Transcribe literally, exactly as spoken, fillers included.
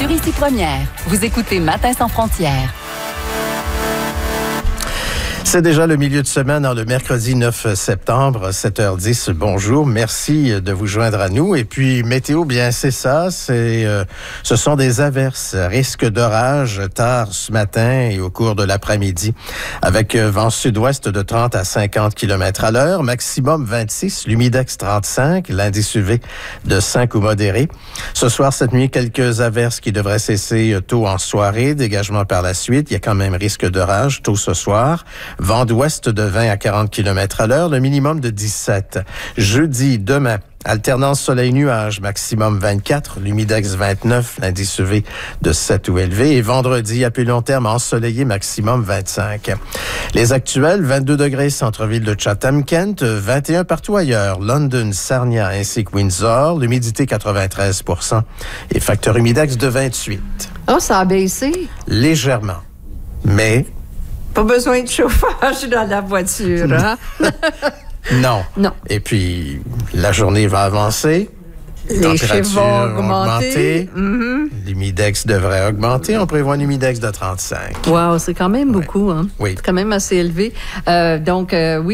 ici Première. Vous écoutez Matin sans frontières. C'est déjà le milieu de semaine, le mercredi neuf septembre, sept heures dix. Bonjour, merci de vous joindre à nous. Et puis, météo, bien, c'est ça. C'est, euh, ce sont des averses, risque d'orage tard ce matin et au cours de l'après-midi, avec euh, vent sud-ouest de trente à cinquante kilomètres à l'heure, maximum vingt-six, l'humidex trente-cinq, l'indice U V de cinq ou modéré. Ce soir, cette nuit, quelques averses qui devraient cesser tôt en soirée, dégagement par la suite. Il y a quand même risque d'orage tôt ce soir. Vent d'ouest de vingt à quarante kilomètres à l'heure, le minimum de dix-sept. Jeudi, demain, alternance soleil-nuage, maximum vingt-quatre, l'humidex vingt-neuf, l'indice U V de sept ou élevé. Et vendredi, à plus long terme, ensoleillé, maximum vingt-cinq. Les actuels, vingt-deux degrés, centre-ville de Chatham-Kent, vingt et un partout ailleurs, London, Sarnia ainsi que Windsor, l'humidité quatre-vingt-treize pour cent et facteur humidex de vingt-huit. Oh, ça a baissé? Légèrement, mais... Pas besoin de chauffage dans la voiture, hein? Non. Non. Et puis, la journée va avancer. Les chiffres vont augmenter. augmenter. Mm-hmm. L'humidex devrait augmenter. On prévoit un humidex de trente-cinq. Wow, c'est quand même beaucoup, hein? Oui. C'est quand même assez élevé. Euh, donc, euh, oui.